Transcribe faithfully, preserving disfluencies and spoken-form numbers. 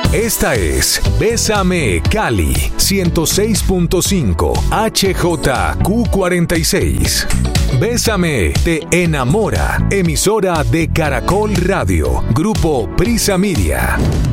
Esta es Bésame Cali ciento seis punto cinco H J Q cuarenta y seis. Bésame te enamora. Emisora de Caracol Radio. Grupo Prisa Media.